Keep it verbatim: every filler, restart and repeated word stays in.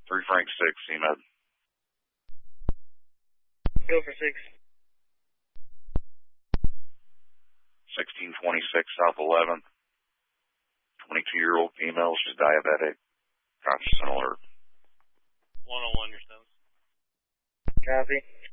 three Frank six, C Med. Go for six. sixteen twenty-six South eleventh. twenty-two-year-old female. She's diabetic. Conscious and alert. one oh one, your sense. Copy.